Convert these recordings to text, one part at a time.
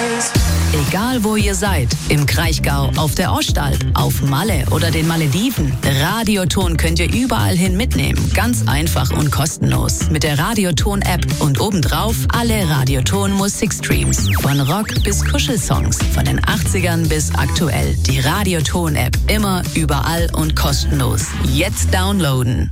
Egal wo ihr seid, im Kraichgau, auf der Ostalb, auf Malle oder den Malediven, Radioton könnt ihr überall hin mitnehmen. Ganz einfach und kostenlos. Mit der Radioton-App und obendrauf alle Radioton-Musikstreams. Von Rock bis Kuschelsongs, von den 80ern bis aktuell. Die Radioton-App immer, überall und kostenlos. Jetzt downloaden.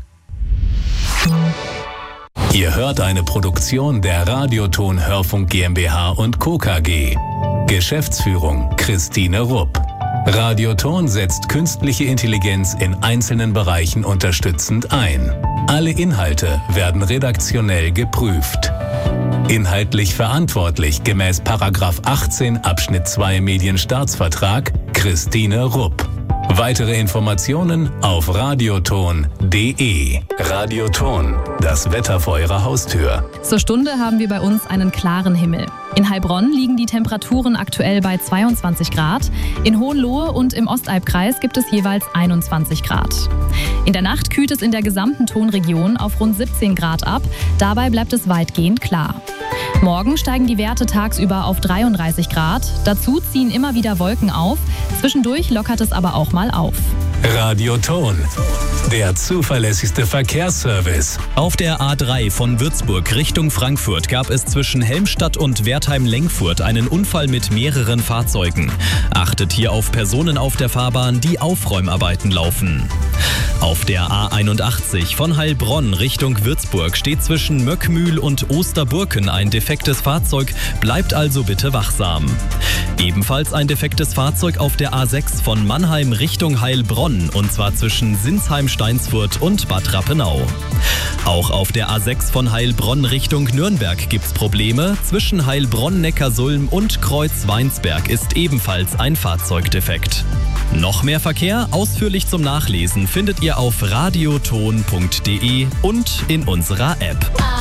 Ihr hört eine Produktion der Radioton Hörfunk GmbH und Co. KG. Geschäftsführung Christine Rupp. Radioton setzt künstliche Intelligenz in einzelnen Bereichen unterstützend ein. Alle Inhalte werden redaktionell geprüft. Inhaltlich verantwortlich gemäß § 18 Abschnitt 2 Medienstaatsvertrag Christine Rupp. Weitere Informationen auf radioton.de. Radioton, das Wetter vor Ihrer Haustür. Zur Stunde haben wir bei uns einen klaren Himmel. In Heilbronn liegen die Temperaturen aktuell bei 22 Grad. In Hohenlohe und im Ostalbkreis gibt es jeweils 21 Grad. In der Nacht kühlt es in der gesamten Tonregion auf rund 17 Grad ab. Dabei bleibt es weitgehend klar. Morgen steigen die Werte tagsüber auf 33 Grad. Dazu ziehen immer wieder Wolken auf. Zwischendurch lockert es aber auch mal auf. Radioton, der zuverlässigste Verkehrsservice. Auf der A3 von Würzburg Richtung Frankfurt gab es zwischen Helmstadt und Wertheim-Lengfurt einen Unfall mit mehreren Fahrzeugen. Achtet hier auf Personen auf der Fahrbahn, die Aufräumarbeiten laufen. Auf der A81 von Heilbronn Richtung Würzburg steht zwischen Möckmühl und Osterburken ein defektes Fahrzeug, bleibt also bitte wachsam. Ebenfalls ein defektes Fahrzeug auf der A6 von Mannheim Richtung Heilbronn, und zwar zwischen Sinsheim-Steinsfurt und Bad Rappenau. Auch auf der A6 von Heilbronn Richtung Nürnberg gibt's Probleme. Zwischen Heilbronn-Neckarsulm und Kreuz-Weinsberg ist ebenfalls ein Fahrzeug defekt. Noch mehr Verkehr ausführlich zum Nachlesen findet ihr auf radioton.de und in unserer App.